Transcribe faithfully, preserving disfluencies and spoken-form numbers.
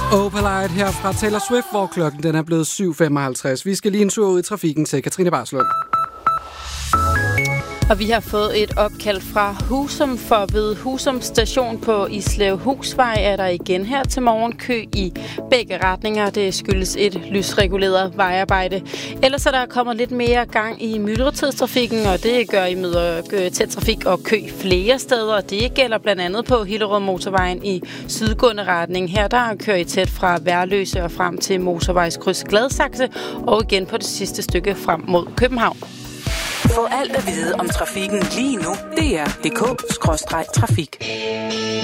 Opalite her fra Taylor Swift, hvor klokken den er blevet syv femoghalvtreds. Vi skal lige en tur ud i trafikken til Katrine Barslund. Og vi har fået et opkald fra Husum, for ved Husum station på Islevhusvej er der igen her til morgen kø i begge retninger. Det skyldes et lysreguleret vejarbejde. Ellers er der kommet lidt mere gang i myldretidstrafikken, og det gør I møder tæt trafik og kø flere steder. Det gælder blandt andet på Hillerød Motorvejen i sydgående retning. Her der kører I tæt fra Værløse og frem til motorvejskryds Gladsaxe, og igen på det sidste stykke frem mod København. Få alt at vide om trafikken lige nu. D R punktum d k skråstreg trafik.